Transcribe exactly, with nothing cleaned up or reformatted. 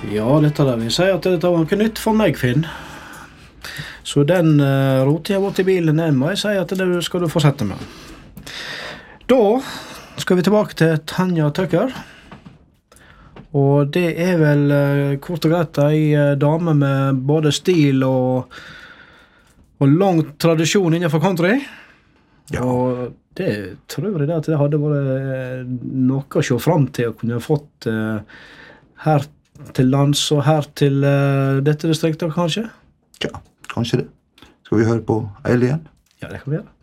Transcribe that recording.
Ja, dette der vil si at dette var noe nytt for meg, Finn. Så den uh, rotet jeg bort i bilen, den må jeg si at det skal du fortsette med. Da skal vi tilbake til Tanja Tucker. Og det er vel uh, kort og greit en uh, dame med både stil og, og lang tradisjon innenfor country. Ja. Og det tror jeg det at det hadde vært noe å se frem til å kunne fått uh, her til lands og her til uh, dette distriktet, kanskje? Ja, kanskje det. Skal vi høre på Eil igjen? Ja, det kan vi gjøre.